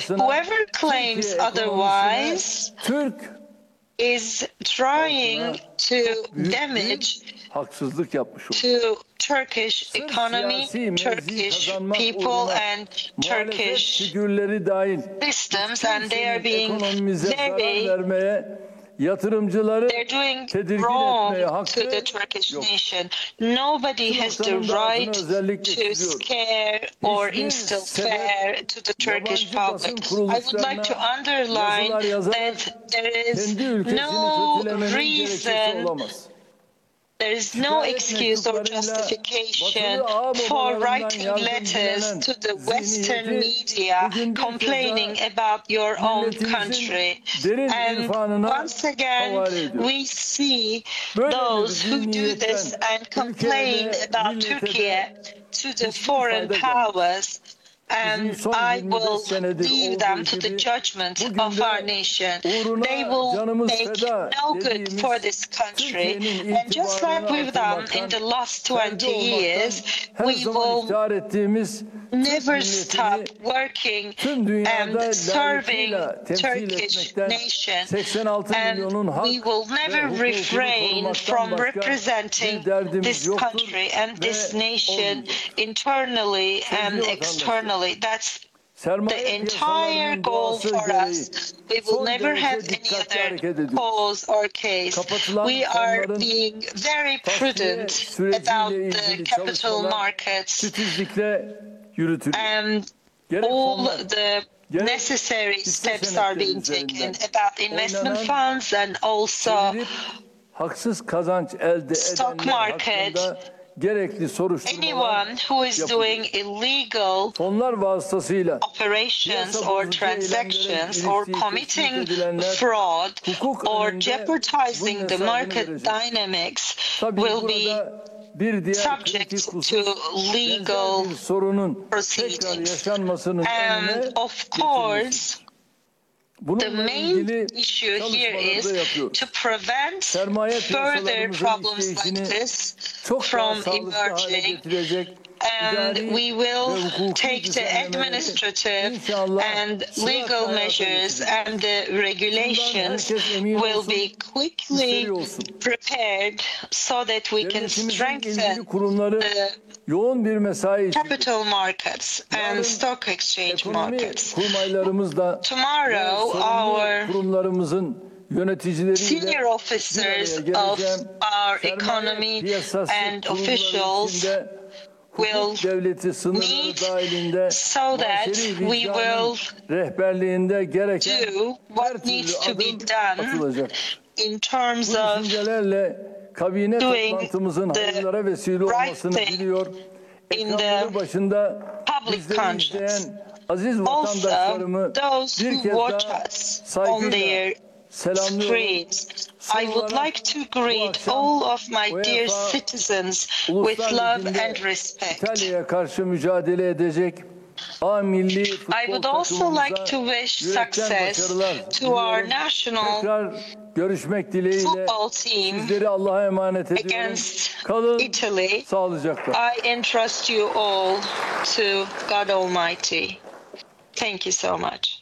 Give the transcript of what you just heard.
Whoever claims otherwise is trying to damage haksızlık yapmış olur. to Turkish economy, Turkish people and Turkish figürleri dahil systems, and they are being ekonomimize zarar very vermeye, yatırımcıları they're doing tedirgin wrong etmeye to hakkı the Turkish yok. nation. Nobody has the right to scare or instill fear to the Turkish public. I would like to underline that there is no reason, there is no excuse or justification for writing letters to the Western media complaining about your own country. And once again, we see those who do this and complain about Turkey to the foreign powers. And I will leave them to the judgment of our nation. They will make no good for this country. And just like we've done in the last 20 years, we will never stop working and serving Turkish nation. And we will never refrain from representing this country and this nation internally and externally. That's the entire goal for us. We will never have any other cause or case. We are being very prudent about the capital markets, and all the necessary steps are being taken about investment funds and also stock market. Anyone who is doing illegal operations or transactions or committing fraud or jeopardizing the market dynamics will be subject to legal proceedings. And of course, the main issue here is to prevent further problems like this from emerging, and we will take the administrative and legal measures, and the regulations will be quickly prepared so that we can strengthen the capital markets and stock exchange markets. Tomorrow, our senior officers of our economy and officials will meet so that we will do what needs to be done in terms of doing the right thing in the public conscience. Also, those who watch us on their screens, I would like to greet all of my dear citizens with love and respect. I would also like to wish success to our national football team against Italy. I entrust you all to God Almighty. Thank you so much.